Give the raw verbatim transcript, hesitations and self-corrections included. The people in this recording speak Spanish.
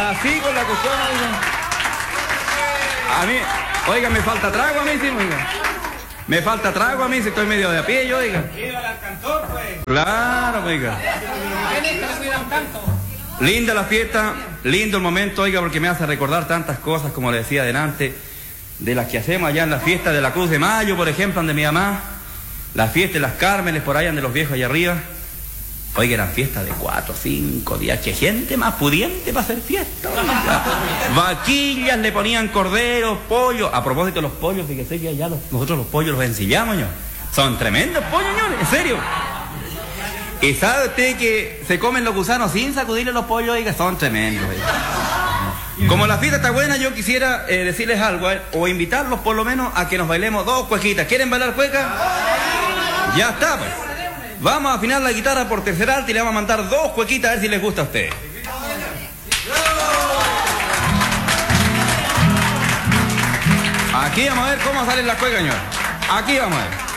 Así con la cuestión, oiga. A mí, oiga, me falta trago a mí, sí, oiga. Me falta trago a mí, si estoy medio de a pie, yo, oiga. al cantor, pues. Claro, oiga. Linda la fiesta, lindo el momento, oiga, porque me hace recordar tantas cosas, como le decía adelante, de las que hacemos allá en la fiesta de la Cruz de Mayo, por ejemplo, donde mi mamá, la fiesta de las Cármenes, por allá de los viejos allá arriba. Oiga, eran fiestas de cuatro, cinco días, que gente más pudiente para hacer fiesta. Oiga. Vaquillas, le ponían corderos, pollos. A propósito de los pollos, fíjese que allá los, nosotros los pollos los ensillamos, ño. Son tremendos pollos, ño, en serio. ¿Y sabe usted que se comen los gusanos sin sacudirle los pollos? Oiga, son tremendos. Oiga. Como la fiesta está buena, yo quisiera eh, decirles algo, eh, o invitarlos por lo menos a que nos bailemos dos cuequitas. ¿Quieren bailar cueca? Ya está, pues. Vamos a afinar la guitarra por tercer alto y le vamos a mandar dos cuequitas a ver si les gusta a ustedes. Aquí vamos a ver cómo salen las cuecas, señor. Aquí vamos a ver.